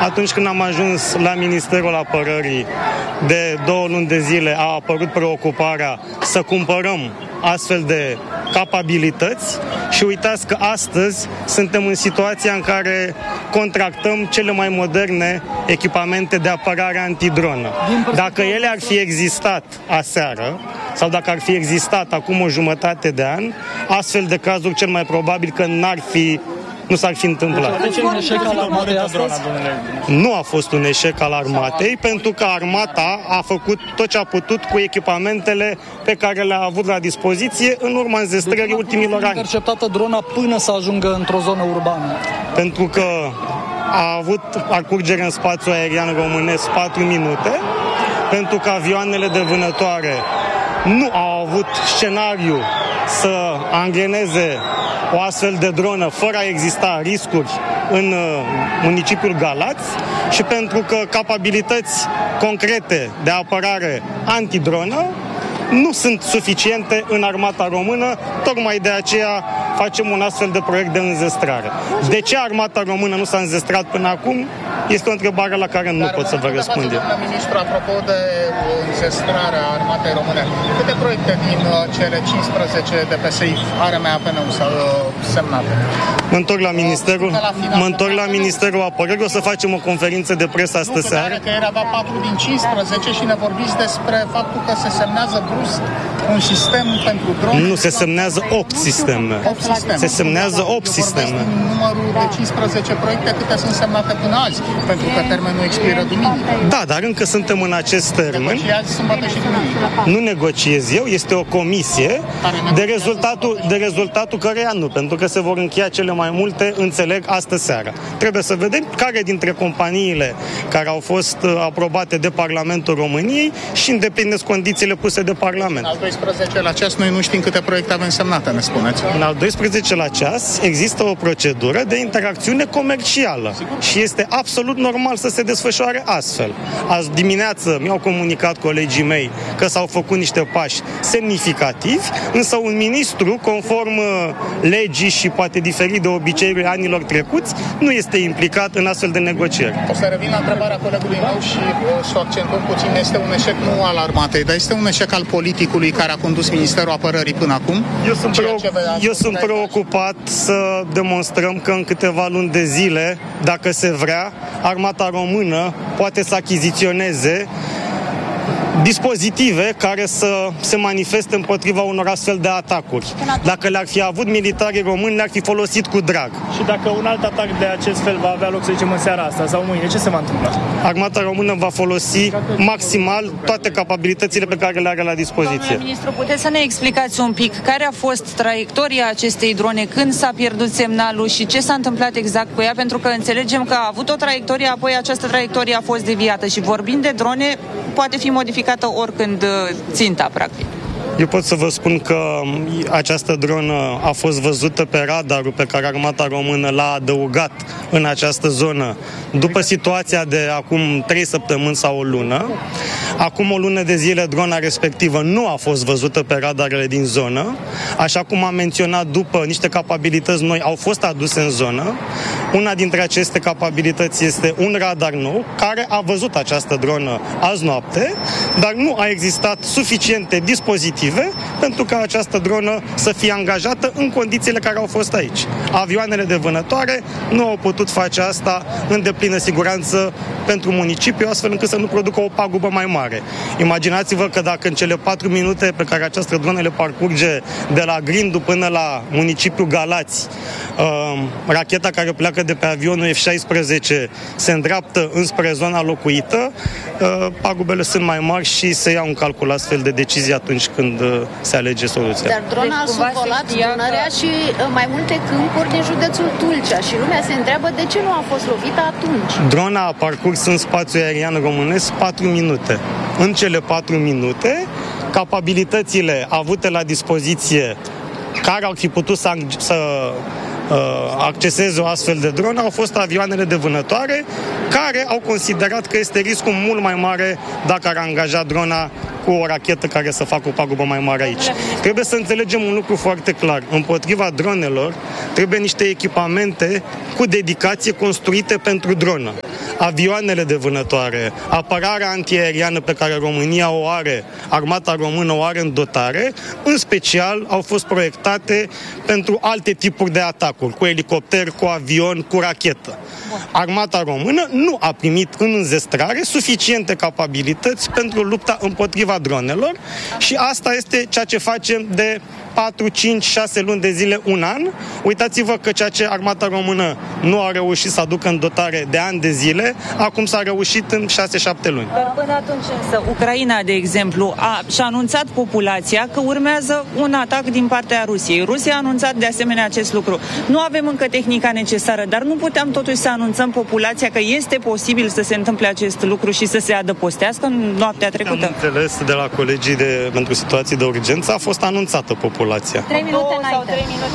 Atunci când am ajuns la Ministerul Apărării, de 2 luni de zile a apărut preocuparea să cumpărăm astfel de capabilități și uitați că astăzi suntem în situația în care contractăm cele mai moderne echipamente de apărare antidronă. Dacă ele ar fi existat aseară sau dacă ar fi existat acum o jumătate de an, astfel de cazuri cel mai probabil că nu s-ar fi întâmplat. Deci un eșec al armatei astăzi? Nu a fost un eșec al armatei, pentru că armata a făcut tot ce a putut cu echipamentele pe care le-a avut la dispoziție în urma înzestrării ultimilor ani. Interceptată drona până să ajungă într-o zonă urbană? Pentru că a avut parcurgere în spațiul aerian românesc 4 minute, pentru că avioanele de vânătoare nu au avut scenariu să angreneze o astfel de dronă fără a exista riscuri în municipiul Galați și pentru că capabilități concrete de apărare antidronă nu sunt suficiente în armata română, tocmai de aceea facem un astfel de proiect de înzestrare. De ce armata română nu s-a înzestrat până acum? Este o întrebare la care nu pot să vă răspund. Doamna ministru, apropo de înzestrarea armatei române, câte proiecte din cele 15 de PSI are MAPN-ul s-au semnat? Mă întorc la Ministerul Apărării, o să facem o conferință de presă astă seară. Că era 4 din 15 și ne vorbiți despre faptul că se semnează brusc un sistem pentru drone. Nu, se semnează 8 sisteme. 8 sisteme. Se semnează 8 sisteme. Numărul de 15 proiecte, câte sunt semnate până azi, pentru că termenul expiră duminică. Da, dar încă suntem în acest termen. Negociați sâmbătă și duminică. Nu negociez eu, este o comisie de rezultatul căreia nu, pentru că se vor încheia cele mai multe, înțeleg, astă seară. Trebuie să vedem care dintre companiile care au fost aprobate de Parlamentul României și îndeplinesc condițiile puse de Parlament. În al 12-lea ceas noi nu știm câte proiecte avem semnate, ne spuneți. În al 12-lea ceas există o procedură de interacțiune comercială și este absolut normal să se desfășoare astfel. Azi dimineață mi-au comunicat colegii mei că s-au făcut niște pași semnificativi, însă un ministru, conform legii și poate diferit de obiceiurile anilor trecuți, nu este implicat în astfel de negocieri. O să revin la întrebarea colegului meu și să o accentuăm puțin. Este un eșec nu al armatei, dar este un eșec al politicului care a condus Ministerul Apărării până acum? Eu sunt preocupat să demonstrăm că în câteva luni de zile, dacă se vrea, armata română poate să achiziționeze dispozitive care să se manifeste împotriva unor astfel de atacuri. Dacă le-ar fi avut militarii români, le-ar fi folosit cu drag. Și dacă un alt atac de acest fel va avea loc, să zicem, în seara asta sau mâine, ce se va întâmpla? Armata română va folosi maximal toate capabilitățile pe care le are la dispoziție. Domnule ministru, puteți să ne explicați un pic care a fost traiectoria acestei drone, când s-a pierdut semnalul și ce s-a întâmplat exact cu ea? Pentru că înțelegem că a avut o traiectorie, apoi această traiectorie a fost deviată și vorbind de drone, poate fi modificată oricând ținta, practic. Eu pot să vă spun că această dronă a fost văzută pe radarul pe care armata română l-a adăugat în această zonă după situația de acum 3 săptămâni sau o lună. Acum o lună de zile drona respectivă nu a fost văzută pe radarele din zonă. Așa cum am menționat, după niște capabilități noi au fost aduse în zonă. Una dintre aceste capabilități este un radar nou care a văzut această dronă azi noapte, dar nu a existat suficiente dispozitive pentru ca această dronă să fie angajată în condițiile care au fost aici. Avioanele de vânătoare nu au putut face asta în deplină siguranță pentru municipiu, astfel încât să nu producă o pagubă mai mare. Imaginați-vă că dacă în cele 4 minute pe care această dronă le parcurge de la Grindu până la municipiul Galați, racheta care pleacă de pe avionul F-16 se îndreaptă înspre zona locuită, pagubele sunt mai mari și se ia în calcul astfel de decizii atunci când se alege soluția. Dar drona a survolat Dunărea și mai multe câmpuri din județul Tulcea și lumea se întreabă de ce nu a fost lovită atunci. Drona a parcurs în spațiul aerian românesc 4 minute. În cele 4 minute, capabilitățile avute la dispoziție care au fi putut să acceseze o astfel de dronă au fost avioanele de vânătoare care au considerat că este riscul mult mai mare dacă ar angaja drona cu o rachetă care să facă o pagubă mai mare aici. Trebuie să înțelegem un lucru foarte clar. Împotriva dronelor trebuie niște echipamente cu dedicație construite pentru dronă. avioanele de vânătoare, apărarea antiaeriană pe care România o are, armata română o are în dotare, în special au fost proiectate pentru alte tipuri de atacuri, cu elicopter, cu avion, cu rachetă. Armata română nu a primit în înzestrare suficiente capabilități pentru lupta împotriva dronelor și asta este ceea ce facem de 4, 5, 6 luni de zile, un an. Uitați-vă că ceea ce armata română nu a reușit să aducă în dotare de ani de zile, acum s-a reușit în 6-7 luni. Dar până atunci însă, Ucraina, de exemplu, și-a anunțat populația că urmează un atac din partea Rusiei. Rusia a anunțat de asemenea acest lucru. Nu avem încă tehnica necesară, dar nu puteam totuși să anunțăm populația că este posibil să se întâmple acest lucru și să se adăpostească în noaptea trecută? Am înțeles de la colegii pentru situații de urgență, a fost anunțată populația. 3 minute înainte.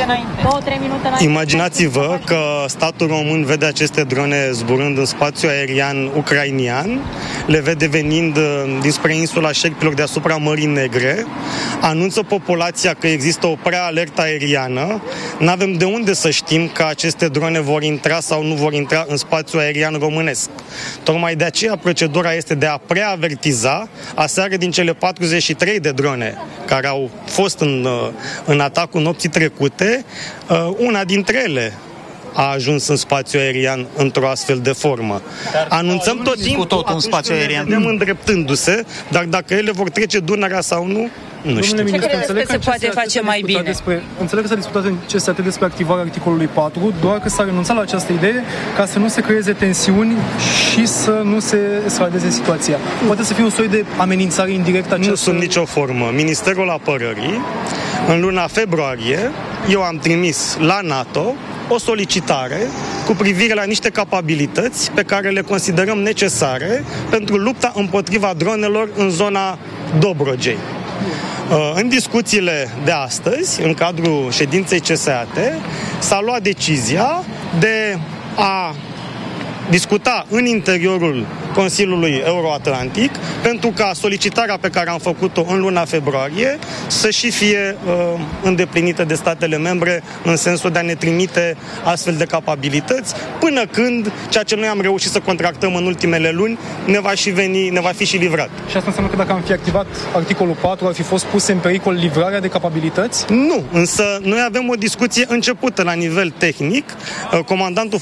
2-3 minute înainte. Imaginați-vă că statul român vede aceste drone zburând în spațiul aerian ucrainian, le vede venind dinspre insula Șerpilor deasupra Mării Negre, anunță populația că există o prealertă aeriană, n-avem de unde să știm că aceste drone vor intra sau nu vor intra în spațiul aerian românesc. Tocmai de aceea procedura este de a preavertiza. Aseară, din cele 43 de drone care au fost în atacul nopții trecute, una dintre ele a ajuns în spațiul aerian într-o astfel de formă. Anunțăm tot timpul în spațiul aerian. Vedem îndreptându-se, dar dacă ele vor trece Dunărea sau nu, nu știu. Ce credeți că se poate face mai bine? Înțeleg că s-a discutat în CSAT despre activarea articolului 4, doar că s-a renunțat la această idee ca să nu se creeze tensiuni și să nu se escaladeze situația. Poate să fie un soi de amenințare indirectă această... Nu sunt nicio formă. Ministerul Apărării, în luna februarie, eu am trimis la NATO o solicitare cu privire la niște capabilități pe care le considerăm necesare pentru lupta împotriva dronelor în zona Dobrogei. În discuțiile de astăzi, în cadrul ședinței CSAT, s-a luat decizia de a discuta în interiorul Consiliului Euroatlantic pentru ca solicitarea pe care am făcut-o în luna februarie să și fie îndeplinită de statele membre în sensul de a ne trimite astfel de capabilități până când ceea ce noi am reușit să contractăm în ultimele luni ne va fi și livrat. Și asta înseamnă că dacă am fi activat articolul 4 ar fi fost puse în pericol livrarea de capabilități? Nu, însă noi avem o discuție începută la nivel tehnic. Comandantul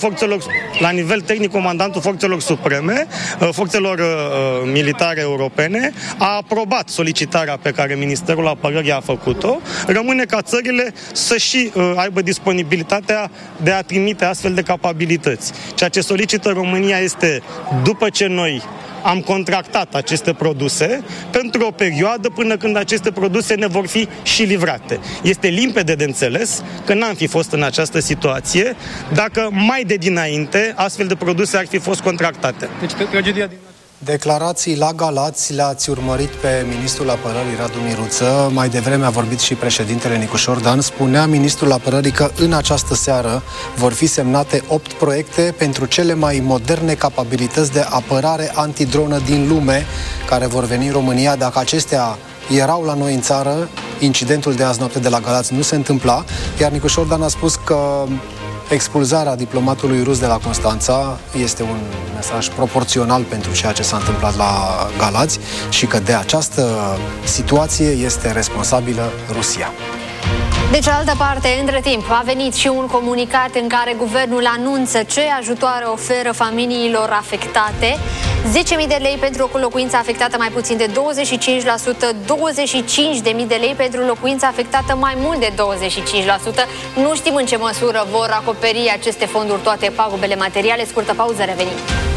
Forțelor Supreme, Forțelor Militare Europene, a aprobat solicitarea pe care Ministerul Apărării a făcut-o. Rămâne ca țările să și aibă disponibilitatea de a trimite astfel de capabilități. Ceea ce solicită România este, după ce noi am contractat aceste produse pentru o perioadă până când aceste produse ne vor fi și livrate. Este limpede de înțeles că n-am fi fost în această situație dacă mai de dinainte astfel de produse ar fi fost contractate. Deci tragedia din... Declarații la Galați le-ați urmărit pe ministrul apărării Radu Miruță. Mai devreme a vorbit și președintele Nicușor Dan. Spunea ministrul apărării că în această seară vor fi semnate 8 proiecte pentru cele mai moderne capabilități de apărare antidronă din lume, care vor veni în România. Dacă acestea erau la noi în țară, incidentul de azi noapte de la Galați nu se întâmpla, iar Nicușor Dan a spus că expulzarea diplomatului rus de la Constanța este un mesaj proporțional pentru ceea ce s-a întâmplat la Galați și că de această situație este responsabilă Rusia. De cealaltă parte, între timp, a venit și un comunicat în care guvernul anunță ce ajutoare oferă familiilor afectate. 10.000 de lei pentru o locuință afectată mai puțin de 25%, 25.000 de lei pentru locuință afectată mai mult de 25%. Nu știm în ce măsură vor acoperi aceste fonduri toate pagubele materiale. Scurtă pauză, revenim.